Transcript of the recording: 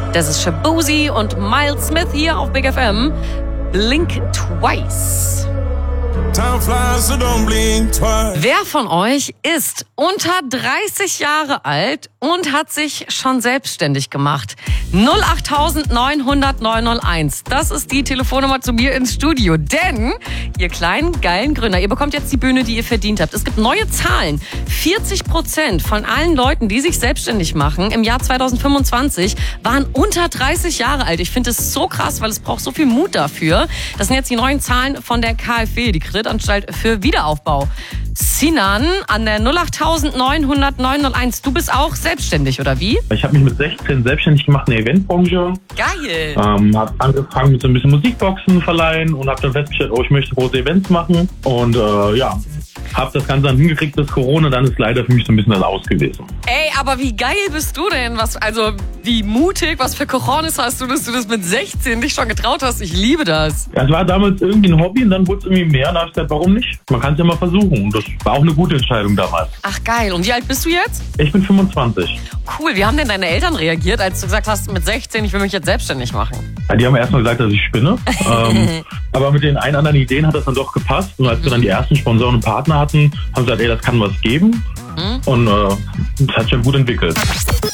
Das ist Shaboozey und Miles Smith hier auf Big FM. Blink Twice. Time flies, so don't blink twice. Wer von euch ist unter 30 Jahre alt und hat sich schon selbstständig gemacht? 08900 901. Das ist die Telefonnummer zu mir ins Studio. Denn, ihr kleinen, geilen Gründer, ihr bekommt jetzt die Bühne, die ihr verdient habt. Es gibt neue Zahlen. 40% von allen Leuten, die sich selbstständig machen, im Jahr 2025, waren unter 30 Jahre alt. Ich finde es so krass, weil es braucht so viel Mut dafür. Das sind jetzt die neuen Zahlen von der KfW, die Kreditanstalt für Wiederaufbau. Sinan an der 08900 901. Du bist auch selbstständig, oder wie? Ich habe mich mit 16 selbstständig gemacht in der Eventbranche. Geil! Habe angefangen mit so ein bisschen Musikboxen verleihen und habe dann festgestellt, ich möchte große Events machen. Und habe das Ganze dann hingekriegt bis Corona. Dann ist leider für mich so ein bisschen das Aus gewesen. Ey, aber wie geil bist du denn? Wie mutig, was für Cojones hast du, dass du das mit 16 dich schon getraut hast? Ich liebe das. Ja, es war damals irgendwie ein Hobby und dann wurde es irgendwie mehr. Und da habe ich gesagt, warum nicht? Man kann es ja mal versuchen. Und das war auch eine gute Entscheidung damals. Ach geil. Und wie alt bist du jetzt? Ich bin 25. Cool. Wie haben denn deine Eltern reagiert, als du gesagt hast, mit 16, ich will mich jetzt selbstständig machen? Ja, die haben erstmal gesagt, dass ich spinne. Aber mit den ein anderen Ideen hat das dann doch gepasst. Und als wir dann die ersten Sponsoren und Partner hatten, haben sie gesagt, das kann was geben. Und das hat sich ja gut entwickelt.